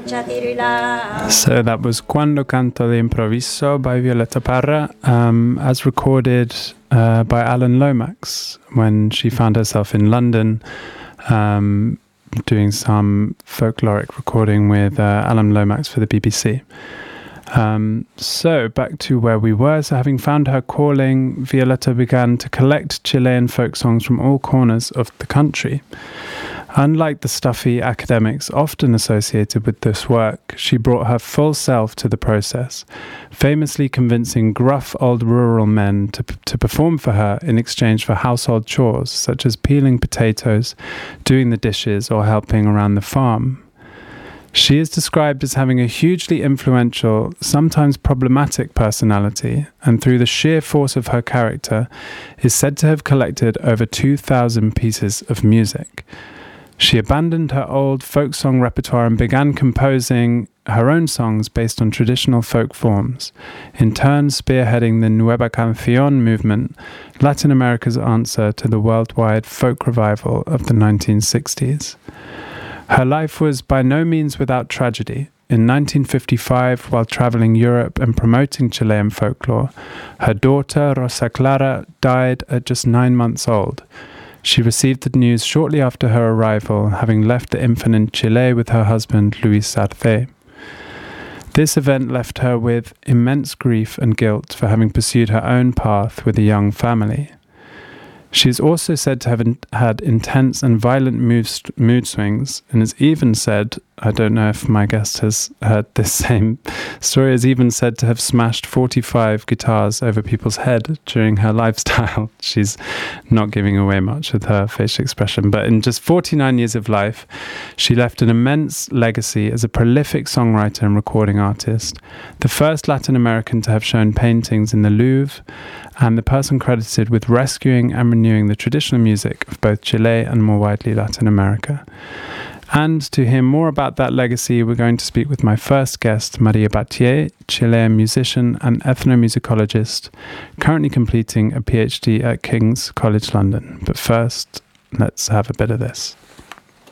So that was Quando Canto de Improviso by Violeta Parra, as recorded by Alan Lomax when she found herself in London doing some folkloric recording with Alan Lomax for the BBC. So back to where we were. So having found her calling, Violeta began to collect Chilean folk songs from all corners of the country. Unlike the stuffy academics often associated with this work, she brought her full self to the process, famously convincing gruff old rural men to perform for her in exchange for household chores, such as peeling potatoes, doing the dishes, or helping around the farm. She is described as having a hugely influential, sometimes problematic personality, and through the sheer force of her character, is said to have collected over 2,000 pieces of music. She abandoned her old folk song repertoire and began composing her own songs based on traditional folk forms, in turn spearheading the Nueva Canción movement, Latin America's answer to the worldwide folk revival of the 1960s. Her life was by no means without tragedy. In 1955, while traveling Europe and promoting Chilean folklore, her daughter, Rosa Clara, died at just 9 months old. She received the news shortly after her arrival, having left the infant in Chile with her husband, Luis Arce. This event left her with immense grief and guilt for having pursued her own path with a young family. She is also said to have had intense and violent mood swings, and is even said, I don't know if my guest has heard this same story, is even said to have smashed 45 guitars over people's head during her lifestyle. She's not giving away much with her facial expression, but in just 49 years of life, she left an immense legacy as a prolific songwriter and recording artist, the first Latin American to have shown paintings in the Louvre, and the person credited with rescuing and renewing the traditional music of both Chile and more widely Latin America. And to hear more about that legacy, we're going to speak with my first guest, Maria Batlle, Chilean musician and ethnomusicologist, currently completing a PhD at King's College London. But first, let's have a bit of this.